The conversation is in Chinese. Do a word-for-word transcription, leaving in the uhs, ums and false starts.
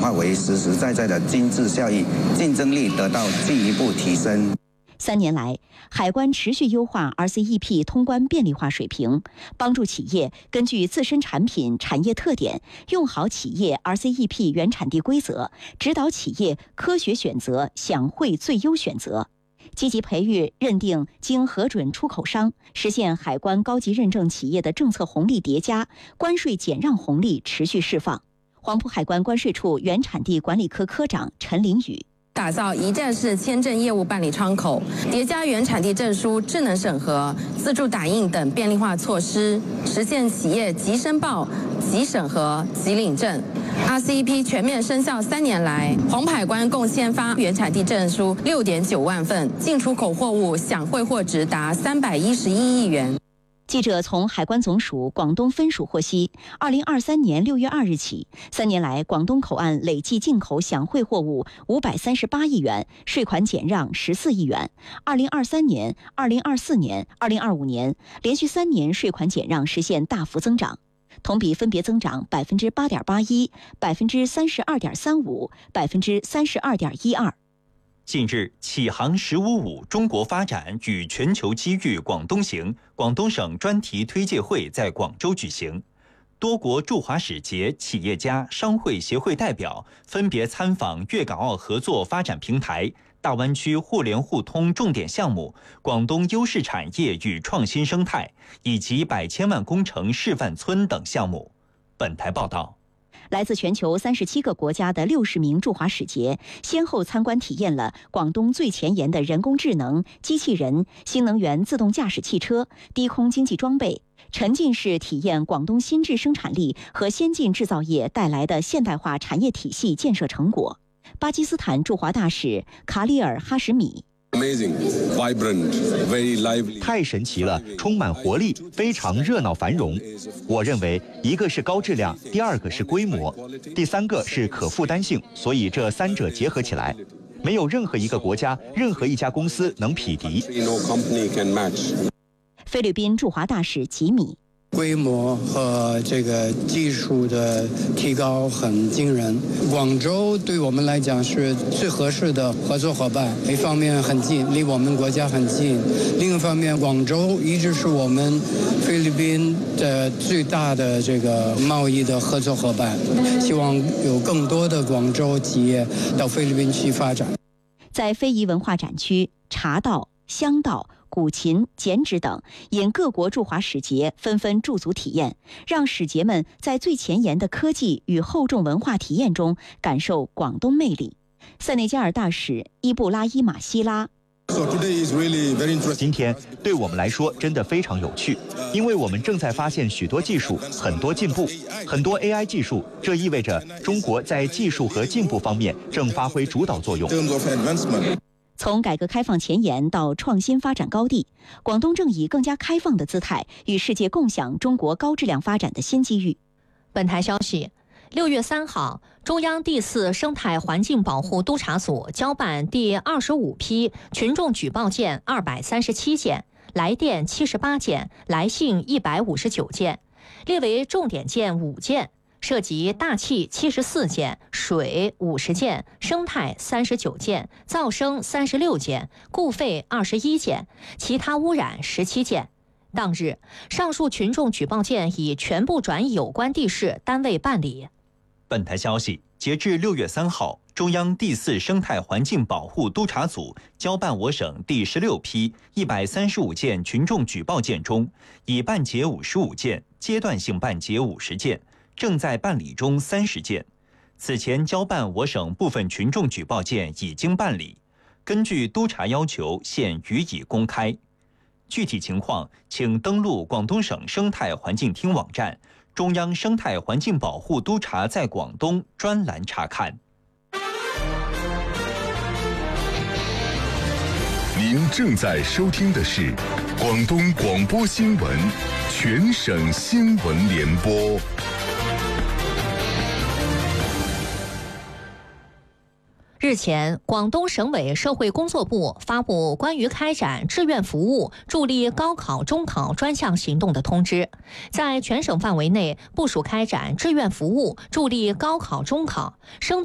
化为实实在在的经济效益，竞争力得到进一步提升。 三年来，海关持续优化 R C E P 通关便利化水平，帮助企业根据自身产品、产业特点，用好企业 R C E P 原产地规则，指导企业科学选择，享惠最优选择。积极培育认定经核准出口商，实现海关高级认证企业的政策红利叠加，关税减让红利持续释放。黄埔海关关税处原产地管理科科长陈林宇。 打造一站式签证业务办理窗口，叠加原产地证书智能审核、自助打印等便利化措施，实现企业即申报、即审核、即领证。R C E P 全面生效三年来，黄埔海关共签发原产地证书六点九万份，进出口货物享惠货值达三百一十一亿元。 记者从海关总署广东分署获悉，二零二三年六月二日起，三年来广东口岸累计进口享惠货物五百三十八亿元，税款减让十四亿元。二零二三年、二零二四年、二零二五年连续三年税款减让实现大幅增长，同比分别增长百分之八点八一、百分之三十二点三五、百分之三十二点一二。 近日，启航十五五中国发展与全球机遇广东行广东省专题推介会在广州举行，多国驻华使节、企业家、商会协会代表分别参访粤港澳合作发展平台、大湾区互联互通重点项目、广东优势产业与创新生态以及百千万工程示范村等项目。本台报道。 来自全球三十七个国家的六十名驻华使节，先后参观体验了广东最前沿的人工智能、机器人、新能源自动驾驶汽车、低空经济装备，沉浸式体验广东新质生产力和先进制造业带来的现代化产业体系建设成果。巴基斯坦驻华大使卡里尔哈什米。 Amazing, vibrant, very lively. 太神奇了，充满活力，非常热闹繁荣。我认为，一个是高质量，第二个是规模，第三个是可负担性，所以这三者结合起来，没有任何一个国家、任何一家公司能匹敌。 菲律宾驻华大使吉米。 规模和这个技术的提高很惊人，广州对我们来讲是最合适的合作伙伴。一方面很近，离我们国家很近；另一方面，广州一直是我们菲律宾的最大的这个贸易的合作伙伴。希望有更多的广州企业到菲律宾去发展。 在非遗文化展区，茶道、香道、古琴、剪纸等，引各国驻华使节纷纷驻足体验，让使节们在最前沿的科技与厚重文化体验中感受广东魅力。塞内加尔大使伊布拉伊马希拉。 今天对我们来说真的非常有趣，因为我们正在发现许多技术，很多进步，很多 A I 技术，这意味着中国在技术和进步方面正发挥主导作用。 从改革开放前沿到创新发展高地，广东正以更加开放的姿态与世界共享中国高质量发展的新机遇。 本台消息，六月三号，中央第四生态环境保护督察组交办第二十五批群众举报件二百三十七件，来电七十八件，来信一百五十九件，列为重点件五件。涉及大气七十四件、水五十件、生态三十九件、噪声三十六件、固废二十一件、其他污染十七件。当日，上述群众举报件已全部转有关地市单位办理。 本台消息，截至六月三号，中央第四生态环境保护督察组交办我省第十六批一百三十五件群众举报件中，已办结五十五件，阶段性办结五十件。正在办理中三十件，此前交办我省部分群众举报件已经办理，根据督察要求，现予以公开。具体情况，请登录广东省生态环境厅网站“中央生态环境保护督察在广东”专栏查看。 您正在收听的是广东广播新闻全省新闻联播。 日前，广东省委社会工作部发布关于开展志愿服务助力高考中考专项行动的通知，在全省范围内部署开展志愿服务助力高考中考生